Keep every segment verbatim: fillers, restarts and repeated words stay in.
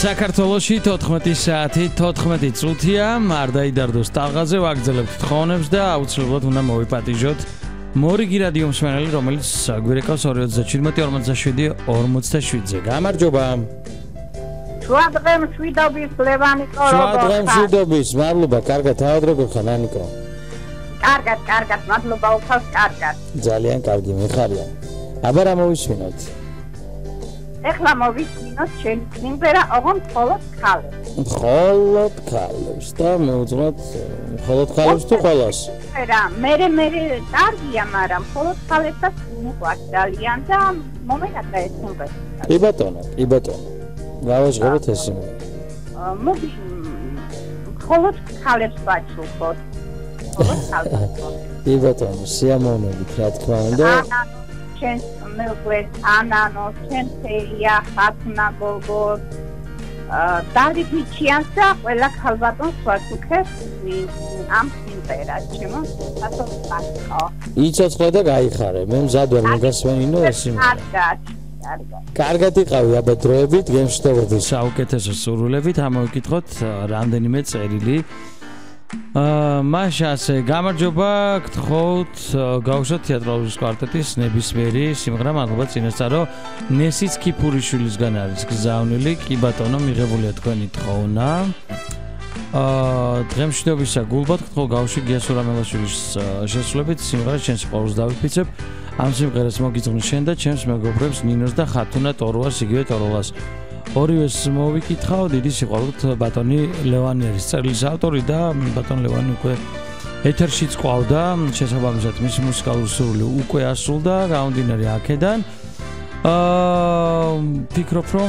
საქართველოში თოთხმეტი საათი თოთხმეტი წუთია მარდაიდარდოს ტალღაზე ვაგრძელებთ თხოვნებს და აუცილებლად უნდა მოვიპატიჟოთ მორიგი რადიო მსმენელი, რომელიც გვერდაკავს ორი ოცდაშვიდი ორმოცდაშვიდი ორმოცდაშვიდზე. გამარჯობა. შუა დღე მშვიდობის ლევანი კორობო. შუა დღე მშვიდობის, მადლობა, კარგად თავად როგორ ხარ ანიკო? კარგად, კარგად, მადლობა უფალს კარგად. ძალიან კარგი, მიხარია. აბა რა მოვისმინოთ? ეხლა მოვისმინოთ შენი სიმღერა, ოღონდ მხოლოდ ქალებს. მხოლოდ ქალებს და მეუძღვნათ მხოლოდ ქალებს თუ ყველას? რა, მერე მერე კარგია, მაგრამ მხოლოდ ქალებსაც მიყვარს ძალიან და მომენატრა ეს სიმღერა. კი ბატონო, კი ბატონო. გავაჟღეროთ ეს სიმღერა. მოდი მხოლოდ ქალებს ვაჩუქოთ. მხოლოდ ქალებს. კი ბატონო, სიამოვნებით, რა თქმა უნდა. ჩვენ მეუყვეს ანანო, ჩვენ თეია, ხათნა გოგო, დავიჩიანს და ყველა ქალბატონს ვაჩუქებს ამ სიმღერას, ჩემო სასწაულო. იცოცხლე და გაიხარე, მე მზად ვარ მოგასვენინო ეს სიმღერა. კარგად, კარგად. კარგად იყავი, აბა დროებით, გემშვიდობებით. საუკეთესო სურვილებით ამოვიკითხოთ რამდენიმე წერილი. აა მაშა ასე გამარჯობა, გთხოვთ გავუშვათ თეატრალური კვარტეტის ნებისმიერი სიმღერა, მადლობა წინასწარო ნესიც ქიფურიშვილისგან არის გზავნილი, კი ბატონო მიღებულია თქვენი თხოვნა. აა დღემშვიდობისა გულბად გთხოვ გავუშვი გია სურამელაშვილის შესრულებით სიმღერა ჩემს ყოველს დავიფიცებ. ამ სიმღერას მოგიძღვნის შენ და ჩემს მეგობრებს ნინოს და ხათუნა ტოროას, იგივე ტოროლას. ორივეს მოვიკითხავ, დიდი სიყვარულით ბატონი ლევანი არის წერილის ავტორი და ბატონ ლევანი უკვე ეთერშიც ყავდა, შესაბამისად მისი მუსიკალური სურვილი უკვე ასრულდა, გამომდინარე აქედან. აა ფიქრობ რომ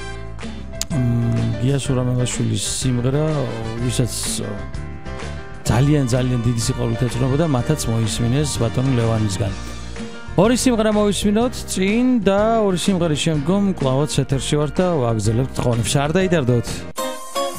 გია სურამელაშვილის სიმღერა, ვისაც ძალიან ძალიან დიდი სიყვარულით ეწონებოდა, მათაც მოისმინეს ბატონ ლევანისგან. ორი სიმღერა მოვისმინოთ წინ და ორი სიმღერის შემდგომ კლავაც ეთერში ვართ და ვაგრძელებთ თხოვნებს. არ დაიდარდოთ.